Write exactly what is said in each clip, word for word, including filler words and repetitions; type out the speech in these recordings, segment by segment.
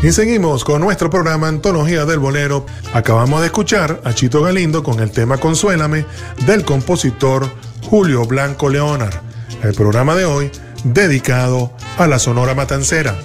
Y seguimos con nuestro programa Antología del Bolero. Acabamos de escuchar a Chito Galindo con el tema Consuélame del compositor Julio Blanco Leonard. El programa de hoy dedicado a la Sonora Matancera.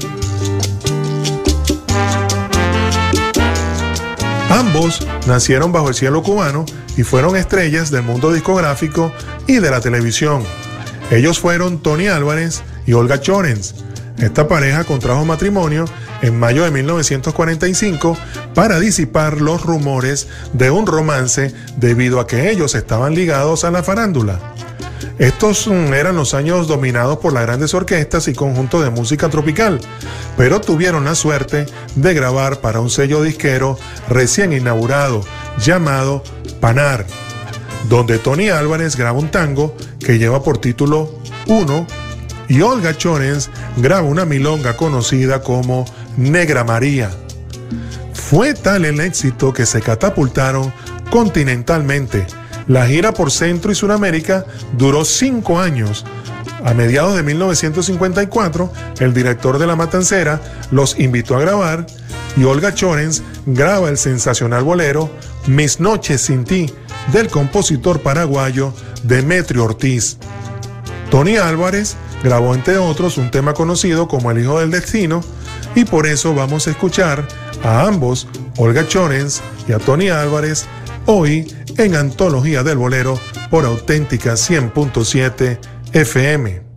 Ambos nacieron bajo el cielo cubano y fueron estrellas del mundo discográfico y de la televisión. Ellos fueron Tony Álvarez y Olga Chorens. Esta pareja contrajo matrimonio en mayo de mil novecientos cuarenta y cinco para disipar los rumores de un romance debido a que ellos estaban ligados a la farándula. Estos eran los años dominados por las grandes orquestas y conjuntos de música tropical, pero tuvieron la suerte de grabar para un sello disquero recién inaugurado llamado Panar, donde Tony Álvarez graba un tango que lleva por título Uno y Olga Chorens graba una milonga conocida como Negra María. Fue tal el éxito que se catapultaron continentalmente. La gira por Centro y Suramérica duró cinco años. A mediados de mil novecientos cincuenta y cuatro, el director de La Matancera los invitó a grabar y Olga Chorens graba el sensacional bolero Mis Noches Sin Ti del compositor paraguayo Demetrio Ortiz. Tony Álvarez grabó entre otros un tema conocido como El Hijo del Destino y por eso vamos a escuchar a ambos, Olga Chorens y a Tony Álvarez, hoy en Antología del Bolero por Auténtica cien punto siete F M.